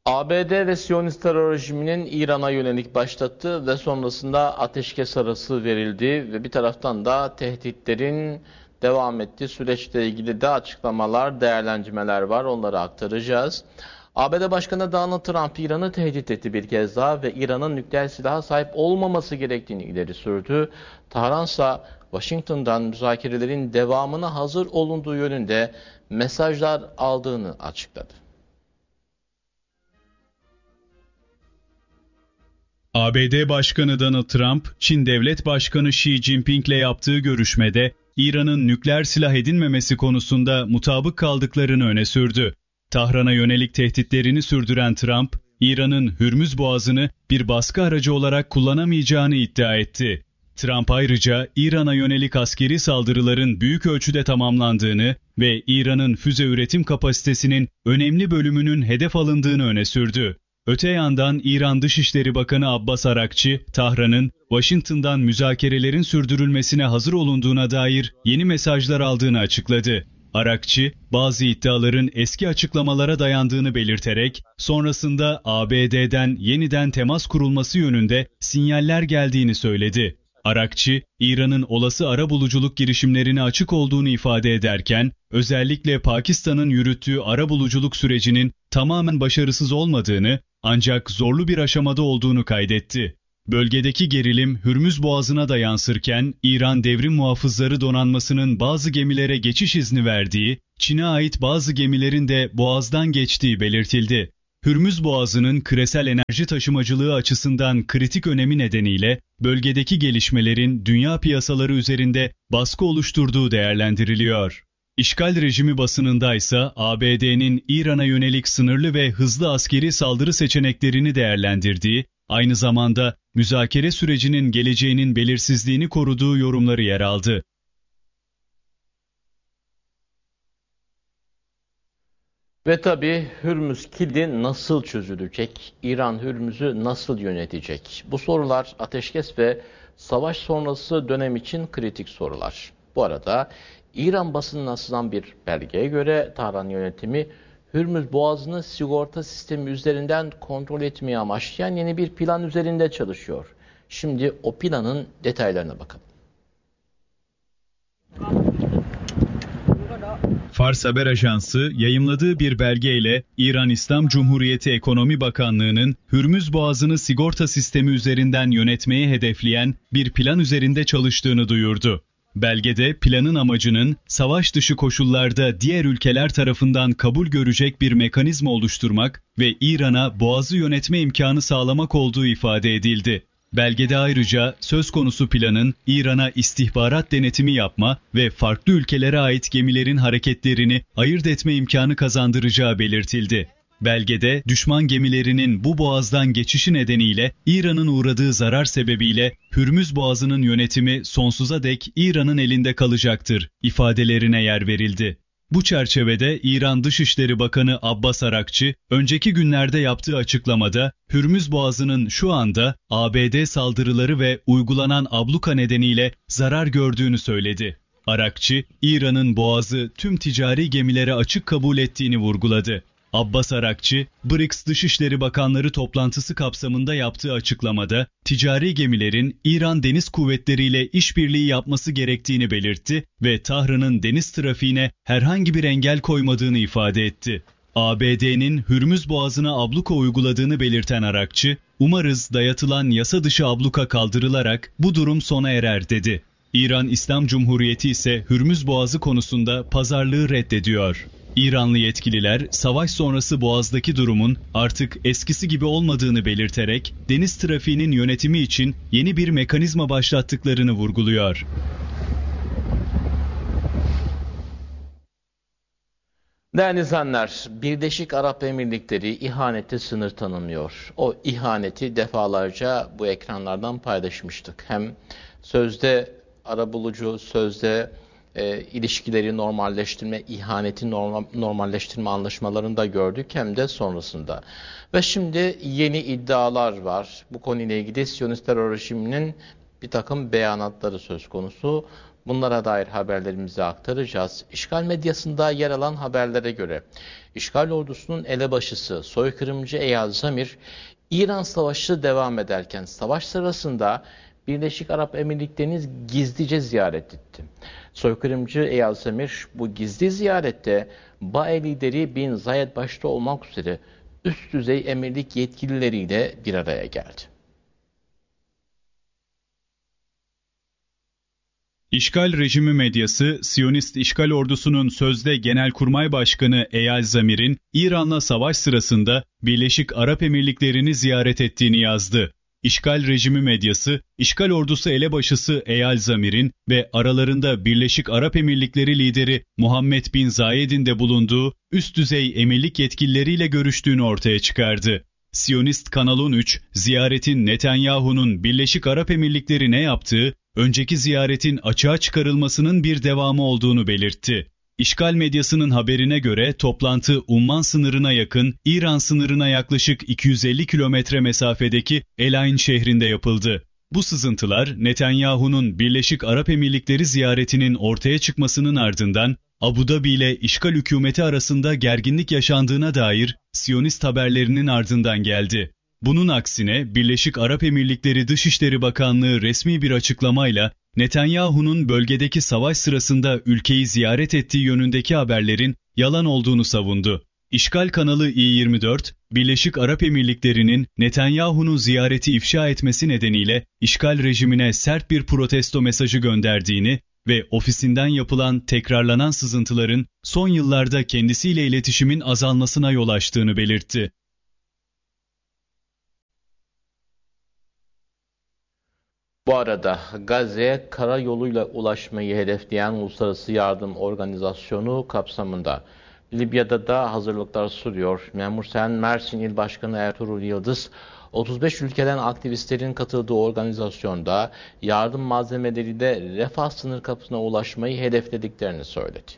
ABD ve Siyonist terör rejiminin İran'a yönelik başlattığı ve sonrasında ateşkes arası verildi ve bir taraftan da tehditlerin devam ettiği süreçle ilgili de açıklamalar, değerlendirmeler var. Onları aktaracağız. ABD Başkanı Donald Trump İran'ı tehdit etti bir kez daha ve İran'ın nükleer silaha sahip olmaması gerektiğini ileri sürdü. Tahran ise Washington'dan müzakerelerin devamına hazır olunduğu yönünde mesajlar aldığını açıkladı. ABD Başkanı Donald Trump, Çin Devlet Başkanı Xi Jinping ile yaptığı görüşmede İran'ın nükleer silah edinmemesi konusunda mutabık kaldıklarını öne sürdü. Tahran'a yönelik tehditlerini sürdüren Trump, İran'ın Hürmüz Boğazı'nı bir baskı aracı olarak kullanamayacağını iddia etti. Trump ayrıca İran'a yönelik askeri saldırıların büyük ölçüde tamamlandığını ve İran'ın füze üretim kapasitesinin önemli bölümünün hedef alındığını öne sürdü. Öte yandan İran Dışişleri Bakanı Abbas Arakçı, Tahran'ın Washington'dan müzakerelerin sürdürülmesine hazır olunduğuna dair yeni mesajlar aldığını açıkladı. Arakçı, bazı iddiaların eski açıklamalara dayandığını belirterek, sonrasında ABD'den yeniden temas kurulması yönünde sinyaller geldiğini söyledi. Arakçı, İran'ın olası arabuluculuk girişimlerine açık olduğunu ifade ederken, özellikle Pakistan'ın yürüttüğü arabuluculuk sürecinin tamamen başarısız olmadığını, ancak zorlu bir aşamada olduğunu kaydetti. Bölgedeki gerilim Hürmüz Boğazı'na da yansırken, İran Devrim Muhafızları Donanması'nın bazı gemilere geçiş izni verdiği, Çin'e ait bazı gemilerin de Boğaz'dan geçtiği belirtildi. Hürmüz Boğazı'nın küresel enerji taşımacılığı açısından kritik önemi nedeniyle, bölgedeki gelişmelerin dünya piyasaları üzerinde baskı oluşturduğu değerlendiriliyor. İşgal rejimi basınındaysa ABD'nin İran'a yönelik sınırlı ve hızlı askeri saldırı seçeneklerini değerlendirdiği, aynı zamanda müzakere sürecinin geleceğinin belirsizliğini koruduğu yorumları yer aldı. Ve tabii Hürmüz kilidi nasıl çözülecek? İran Hürmüz'ü nasıl yönetecek? Bu sorular ateşkes ve savaş sonrası dönem için kritik sorular. Bu arada İran basınına sızan bir belgeye göre Tahran yönetimi Hürmüz Boğazı'nı sigorta sistemi üzerinden kontrol etmeye amaçlayan yeni bir plan üzerinde çalışıyor. Şimdi o planın detaylarına bakalım. Fars Haber Ajansı yayımladığı bir belgeyle İran İslam Cumhuriyeti Ekonomi Bakanlığı'nın Hürmüz Boğazı'nı sigorta sistemi üzerinden yönetmeye hedefleyen bir plan üzerinde çalıştığını duyurdu. Belgede planın amacının savaş dışı koşullarda diğer ülkeler tarafından kabul görecek bir mekanizma oluşturmak ve İran'a boğazı yönetme imkanı sağlamak olduğu ifade edildi. Belgede ayrıca söz konusu planın İran'a istihbarat denetimi yapma ve farklı ülkelere ait gemilerin hareketlerini ayırt etme imkanı kazandıracağı belirtildi. Belgede düşman gemilerinin bu boğazdan geçişi nedeniyle İran'ın uğradığı zarar sebebiyle Hürmüz Boğazı'nın yönetimi sonsuza dek İran'ın elinde kalacaktır ifadelerine yer verildi. Bu çerçevede İran Dışişleri Bakanı Abbas Arakçı, önceki günlerde yaptığı açıklamada Hürmüz Boğazı'nın şu anda ABD saldırıları ve uygulanan abluka nedeniyle zarar gördüğünü söyledi. Arakçı, İran'ın boğazı tüm ticari gemilere açık kabul ettiğini vurguladı. Abbas Arakçı, BRICS Dışişleri Bakanları toplantısı kapsamında yaptığı açıklamada, ticari gemilerin İran Deniz Kuvvetleri ile işbirliği yapması gerektiğini belirtti ve Tahran'ın deniz trafiğine herhangi bir engel koymadığını ifade etti. ABD'nin Hürmüz Boğazı'na abluka uyguladığını belirten Arakçı, "Umarız dayatılan yasa dışı abluka kaldırılarak bu durum sona erer," dedi. İran İslam Cumhuriyeti ise Hürmüz Boğazı konusunda pazarlığı reddediyor. İranlı yetkililer savaş sonrası Boğaz'daki durumun artık eskisi gibi olmadığını belirterek deniz trafiğinin yönetimi için yeni bir mekanizma başlattıklarını vurguluyor. Değerli izleyenler, Birleşik Arap Emirlikleri ihanette sınır tanımıyor. O ihaneti defalarca bu ekranlardan paylaşmıştık. Hem sözde arabulucu, sözde ilişkileri normalleştirme, ihaneti normalleştirme anlaşmalarını da gördük hem de sonrasında. Ve şimdi yeni iddialar var. Bu konuyla ilgili Siyonist terör rejiminin bir takım beyanatları söz konusu. Bunlara dair haberlerimizi aktaracağız. İşgal medyasında yer alan haberlere göre işgal ordusunun elebaşısı soykırımcı Eyal Zamir, İran Savaşı devam ederken savaş sırasında Birleşik Arap Emirlikleri'ni gizlice ziyaret etti. Soykırımcı Eyal Zamir bu gizli ziyarette BAE lideri Bin Zayed başta olmak üzere üst düzey emirlik yetkilileriyle bir araya geldi. İşgal rejimi medyası, Siyonist işgal ordusunun sözde Genelkurmay Başkanı Eyal Zamir'in İran'la savaş sırasında Birleşik Arap Emirlikleri'ni ziyaret ettiğini yazdı. İşgal rejimi medyası, işgal ordusu elebaşısı Eyal Zamir'in ve aralarında Birleşik Arap Emirlikleri lideri Muhammed Bin Zayed'in de bulunduğu üst düzey emirlik yetkilileriyle görüştüğünü ortaya çıkardı. Siyonist Kanal 13, ziyaretin Netanyahu'nun Birleşik Arap Emirlikleri'ne yaptığı, önceki ziyaretin açığa çıkarılmasının bir devamı olduğunu belirtti. İşgal medyasının haberine göre toplantı Umman sınırına yakın, İran sınırına yaklaşık 250 kilometre mesafedeki El Ain şehrinde yapıldı. Bu sızıntılar Netanyahu'nun Birleşik Arap Emirlikleri ziyaretinin ortaya çıkmasının ardından Abu Dhabi ile işgal hükümeti arasında gerginlik yaşandığına dair Siyonist haberlerinin ardından geldi. Bunun aksine Birleşik Arap Emirlikleri Dışişleri Bakanlığı resmi bir açıklamayla Netanyahu'nun bölgedeki savaş sırasında ülkeyi ziyaret ettiği yönündeki haberlerin yalan olduğunu savundu. İşgal kanalı İ24, Birleşik Arap Emirlikleri'nin Netanyahu'nun ziyareti ifşa etmesi nedeniyle işgal rejimine sert bir protesto mesajı gönderdiğini ve ofisinden yapılan tekrarlanan sızıntıların son yıllarda kendisiyle iletişimin azalmasına yol açtığını belirtti. Bu arada Gazze'ye karayoluyla ulaşmayı hedefleyen Uluslararası Yardım Organizasyonu kapsamında Libya'da da hazırlıklar sürüyor. Memursen Mersin İl Başkanı Ertuğrul Yıldız, 35 ülkeden aktivistlerin katıldığı organizasyonda yardım malzemeleriyle Refah sınır kapısına ulaşmayı hedeflediklerini söyledi.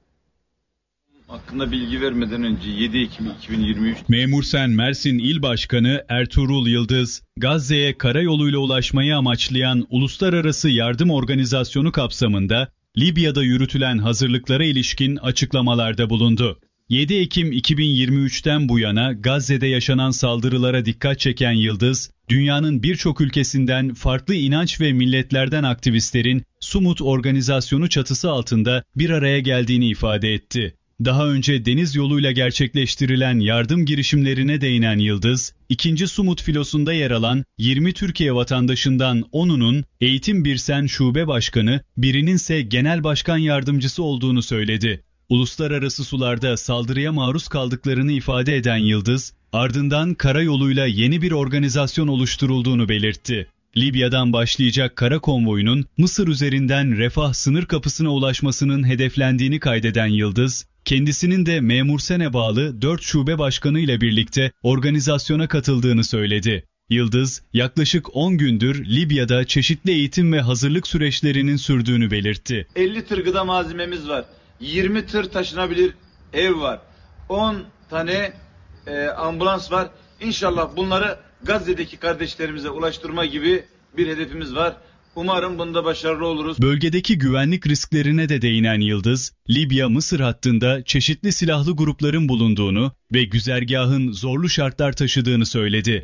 Hakkında bilgi vermeden önce 7 Ekim 2023 Memursen Mersin İl Başkanı Ertuğrul Yıldız, Gazze'ye karayoluyla ulaşmayı amaçlayan Uluslararası Yardım Organizasyonu kapsamında Libya'da yürütülen hazırlıklara ilişkin açıklamalarda bulundu. 7 Ekim 2023'ten bu yana Gazze'de yaşanan saldırılara dikkat çeken Yıldız, dünyanın birçok ülkesinden farklı inanç ve milletlerden aktivistlerin Sumut organizasyonu çatısı altında bir araya geldiğini ifade etti. Daha önce deniz yoluyla gerçekleştirilen yardım girişimlerine değinen Yıldız, 2. Sumut filosunda yer alan 20 Türkiye vatandaşından 10'unun Eğitim Birsen Şube Başkanı, birinin ise Genel Başkan Yardımcısı olduğunu söyledi. Uluslararası sularda saldırıya maruz kaldıklarını ifade eden Yıldız, ardından karayoluyla yeni bir organizasyon oluşturulduğunu belirtti. Libya'dan başlayacak kara konvoyunun Mısır üzerinden Refah sınır kapısına ulaşmasının hedeflendiğini kaydeden Yıldız, kendisinin de Memursen'e bağlı 4 şube başkanı ile birlikte organizasyona katıldığını söyledi. Yıldız, yaklaşık 10 gündür Libya'da çeşitli eğitim ve hazırlık süreçlerinin sürdüğünü belirtti. 50 tır gıda malzememiz var. 20 tır taşınabilir ev var. 10 tane ambulans var. İnşallah bunları Gazze'deki kardeşlerimize ulaştırma gibi bir hedefimiz var. Umarım bunda başarılı oluruz. Bölgedeki güvenlik risklerine de değinen Yıldız, Libya-Mısır hattında çeşitli silahlı grupların bulunduğunu ve güzergahın zorlu şartlar taşıdığını söyledi.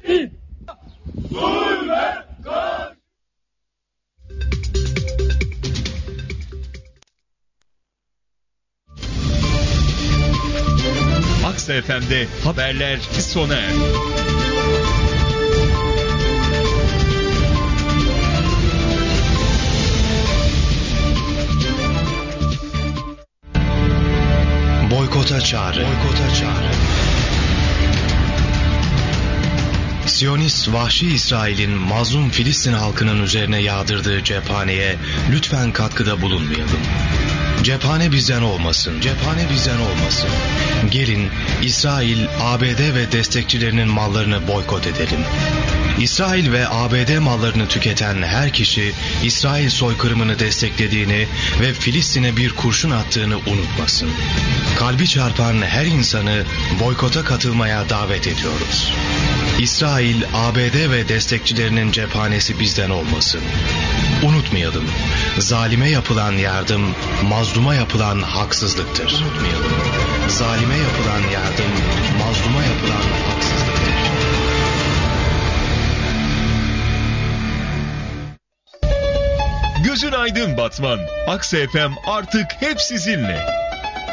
Aks FM'de haberler sona erdi. Boykota çağrı. Siyonist vahşi İsrail'in mazlum Filistin halkının üzerine yağdırdığı cephaneye lütfen katkıda bulunmayalım. Cephane bizden olmasın. Gelin İsrail, ABD ve destekçilerinin mallarını boykot edelim. İsrail ve ABD mallarını tüketen her kişi İsrail soykırımını desteklediğini ve Filistin'e bir kurşun attığını unutmasın. Kalbi çarpan her insanı boykota katılmaya davet ediyoruz. İsrail, ABD ve destekçilerinin cephanesi bizden olmasın. Unutmayalım, zalime yapılan yardım, mazluma yapılan haksızlıktır. Unutmayalım, zalime yapılan yardım, mazluma yapılan haksızlıktır. Gözün aydın Batman. Aks FM artık hep sizinle.